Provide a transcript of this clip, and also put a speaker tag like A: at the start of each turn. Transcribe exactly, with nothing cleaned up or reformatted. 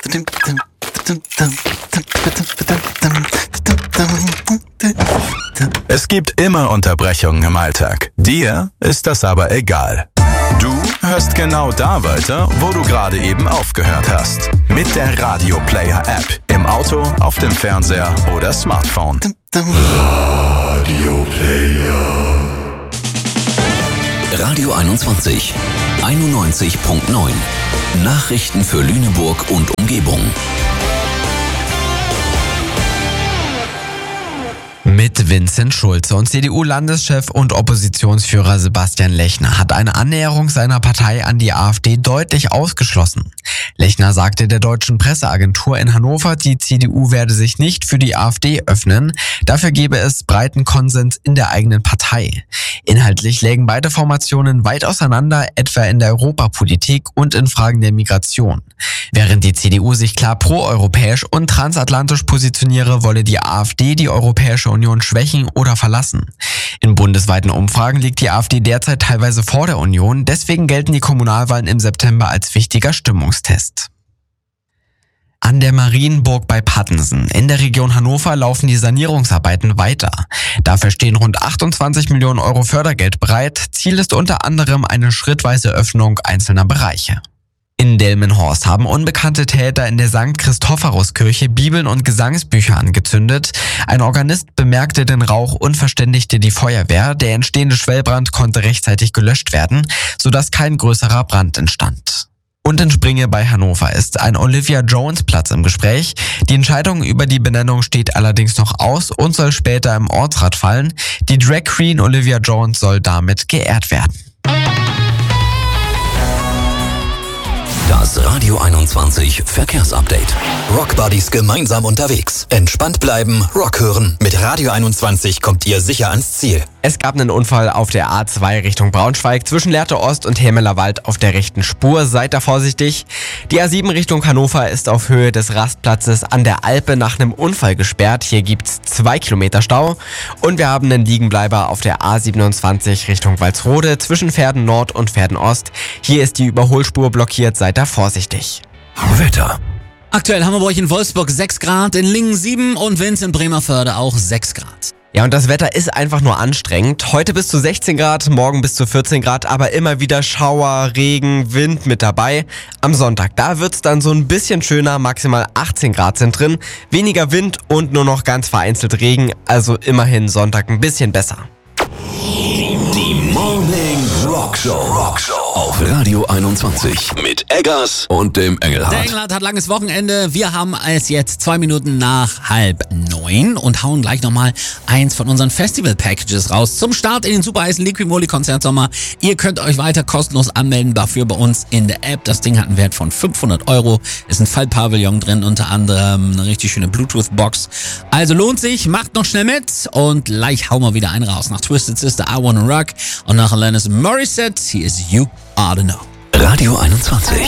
A: Es gibt immer Unterbrechungen im Alltag. Dir ist das aber egal. Du hörst genau da weiter, wo du gerade eben aufgehört hast. Mit der Radio Player App. Im Auto, auf dem Fernseher oder Smartphone.
B: Radio Player.
C: Radio einundzwanzig. einundneunzig Komma neun. Nachrichten für Lüneburg und Umgebung.
D: Mit Vincent Schulze und C D U-Landeschef und Oppositionsführer Sebastian Lechner hat eine Annäherung seiner Partei an die AfD deutlich ausgeschlossen. Lechner sagte der deutschen Presseagentur in Hannover, die C D U werde sich nicht für die AfD öffnen. Dafür gebe es breiten Konsens in der eigenen Partei. Inhaltlich lägen beide Formationen weit auseinander, etwa in der Europapolitik und in Fragen der Migration. Während die C D U sich klar proeuropäisch und transatlantisch positioniere, wolle die AfD die Europäische Union schwächen oder verlassen. In bundesweiten Umfragen liegt die AfD derzeit teilweise vor der Union, deswegen gelten die Kommunalwahlen im September als wichtiger Stimmungstest. An der Marienburg bei Pattensen in der Region Hannover laufen die Sanierungsarbeiten weiter. Dafür stehen rund achtundzwanzig Millionen Euro Fördergeld bereit. Ziel ist unter anderem eine schrittweise Öffnung einzelner Bereiche. In Delmenhorst haben unbekannte Täter in der Sankt Christophorus-Kirche Bibeln und Gesangsbücher angezündet. Ein Organist bemerkte den Rauch und verständigte die Feuerwehr. Der entstehende Schwellbrand konnte rechtzeitig gelöscht werden, sodass kein größerer Brand entstand. Und in Springe bei Hannover ist ein Olivia-Jones-Platz im Gespräch. Die Entscheidung über die Benennung steht allerdings noch aus und soll später im Ortsrat fallen. Die Drag Queen Olivia Jones soll damit geehrt werden.
C: Das Radio einundzwanzig Verkehrsupdate.
E: Rockbuddies gemeinsam unterwegs. Entspannt bleiben, Rock hören. Mit Radio einundzwanzig kommt ihr sicher ans Ziel.
D: Es gab einen Unfall auf der A zwei Richtung Braunschweig zwischen Lehrte Ost und Hemelerwald auf der rechten Spur. Seid da vorsichtig. Die A sieben Richtung Hannover ist auf Höhe des Rastplatzes an der Alpe nach einem Unfall gesperrt. Hier gibt's zwei Kilometer Stau. Und wir haben einen Liegenbleiber auf der A siebenundzwanzig Richtung Walsrode zwischen Verden Nord und Verden Ost. Hier ist die Überholspur blockiert. Seid da vorsichtig.
C: Wetter.
F: Aktuell haben wir bei euch in Wolfsburg sechs Grad, in Lingen sieben und Winz in Bremerförde auch sechs Grad.
D: Ja, und das Wetter ist einfach nur anstrengend. Heute bis zu sechzehn Grad, morgen bis zu vierzehn Grad, aber immer wieder Schauer, Regen, Wind mit dabei. Am Sonntag, da wird's dann so ein bisschen schöner, maximal achtzehn Grad sind drin. Weniger Wind und nur noch ganz vereinzelt Regen, also immerhin Sonntag ein bisschen besser.
C: Die Morning Rock Show. Rock Show auf Radio einundzwanzig mit Eggers und dem Engelhardt.
F: Der Engelhardt hat langes Wochenende. Wir haben es jetzt zwei Minuten nach halb neun und hauen gleich nochmal eins von unseren Festival-Packages raus. Zum Start in den super heißen Liquimoli-Konzertsommer. Ihr könnt euch weiter kostenlos anmelden, dafür bei uns in der App. Das Ding hat einen Wert von fünfhundert Euro. Ist ein Fallpavillon drin, unter anderem eine richtig schöne Bluetooth-Box. Also lohnt sich, macht noch schnell mit und gleich hauen wir wieder einen raus. Nach Twisted Sister, I Wanna Rock und nach Alanis Morissette, hier ist You Oughta Know.
C: Radio einundzwanzig.